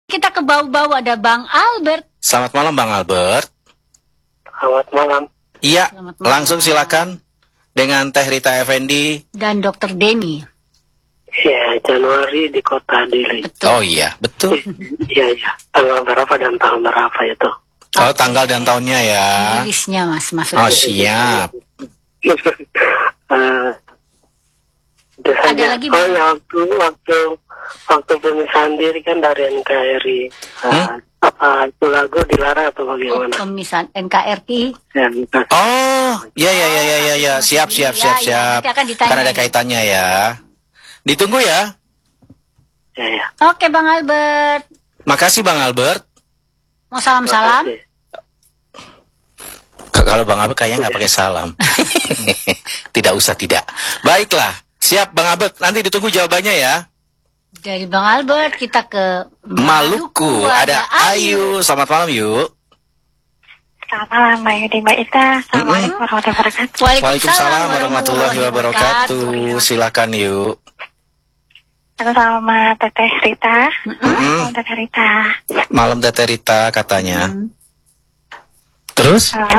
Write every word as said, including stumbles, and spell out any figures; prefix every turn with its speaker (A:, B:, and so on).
A: Kita ke bau-bau, ada Bang Albert.
B: Selamat malam Bang Albert.
C: Selamat malam.
B: Iya,
A: Selamat malam.
B: langsung silakan dengan Teh Rita Effendi
A: Dan Dokter Denny.
C: Ya, Januari di kota Dili.
A: Betul.
B: Oh iya, betul.
C: Iya, iya. Tanggal berapa dan tahun berapa itu?
B: Oh, tanggal dan tahunnya ya.
A: Rilisnya mas, maksudnya.
B: Oh, siap.
C: uh,
A: Ada lagi,
C: oh ya, waktu waktu waktu pemisahan diri kan dari N K R I. Uh,
B: Hmm?
C: Apa itu lagu dilarang atau
A: Oh,
C: bagaimana?
A: pemisahan N K R I.
C: Ya, bukan.
B: Oh, ya ya ya ya ya ya. Siap siap siap
A: Ya, ya,
B: siap.
A: nanti akan ditanya
B: Karena ada
A: ya.
B: kaitannya ya. Ditunggu ya.
C: Ya, ya.
A: Oke Bang Albert.
B: Makasih Bang Albert.
A: Mau salam-salam?
C: Makasih.
B: K- Kalau Bang Albert kayaknya nggak pakai salam. Tidak usah tidak. Baiklah, siap Bang Albert. Nanti ditunggu jawabannya ya.
A: Dari Bang Albert kita ke
B: Maluku ada Ayu. Selamat malam yuk.
D: Selamat malam Mbak Yudi, Mbak Ita. Assalamualaikum warahmatullahi wabarakatuh.
B: Waalaikumsalam warahmatullahi wabarakatuh. Silakan yuk.
D: Halo sama Teteh Rita.
B: Mm-mm.
D: Sama Teteh Rita.
B: Malam Teteh Rita katanya. Terus?
D: Halo.